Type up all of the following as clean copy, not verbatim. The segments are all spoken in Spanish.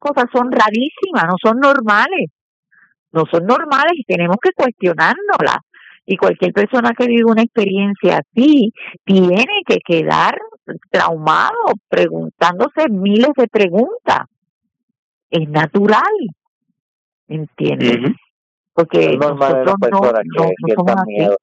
cosas son rarísimas, no son normales. No son normales y tenemos que cuestionárnoslas. Y cualquier persona que vive una experiencia así tiene que quedar traumado, preguntándose miles de preguntas. Es natural, ¿entiendes? Ujú. Porque Es normal en las nosotros personas no que somos dan así. miedo.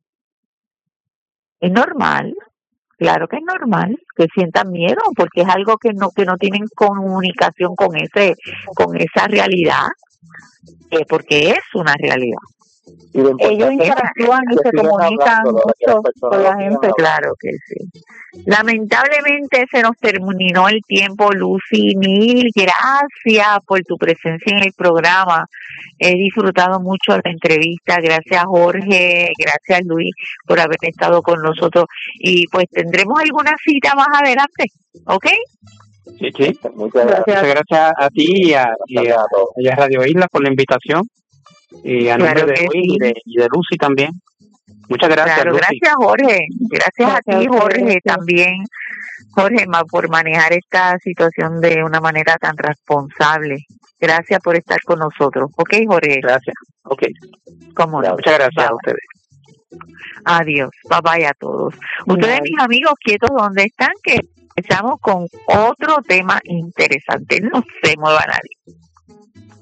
Es normal, claro que es normal que sientan miedo, porque es algo que no tienen comunicación con esa realidad, porque es una realidad. Y lo Ellos importante es interactúan y que se sigan comunican hablándolo, que las mucho personas con la lo sigan gente. hablando. Claro que sí. Lamentablemente se nos terminó el tiempo, Lucy. Mil gracias por tu presencia en el programa. He disfrutado mucho la entrevista. Gracias, Jorge. Gracias, Luis, por haber estado con nosotros. Y pues tendremos alguna cita más adelante, ¿ok? Sí. Muchas gracias. Muchas gracias a ti y a todos. Radio Isla por la invitación. Y a Claro nombre de que Luis sí. y de Lucy también. Muchas gracias, Claro, Lucy. gracias, Jorge. Gracias a ti, Gracias, Jorge, gracias. también, Jorge, por manejar esta situación de una manera tan responsable. Gracias por estar con nosotros. ¿Ok, Jorge? Gracias. Ok. ¿Cómo no? Muchas gracias a Bye. ustedes. Adiós. Bye bye a todos. Ustedes, Bye. mis amigos, quietos donde están, que empezamos con otro tema interesante. No se mueva nadie.